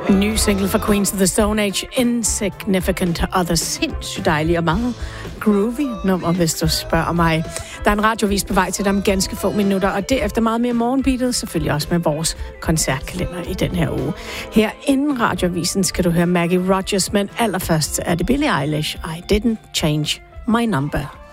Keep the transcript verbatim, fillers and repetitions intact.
Ny single fra Queens of the Stone Age, Insignificant Others. Sindssygt dejlig og meget groovy nummer, hvis du spørger mig. Der er en radiovis på vej til dig om ganske få minutter, og derefter meget mere morgenbeatet, selvfølgelig også med vores koncertkalender i den her uge. Her inden radiovisen skal du høre Maggie Rogers, men allerførst er det Billie Eilish, I Didn't Change My Number.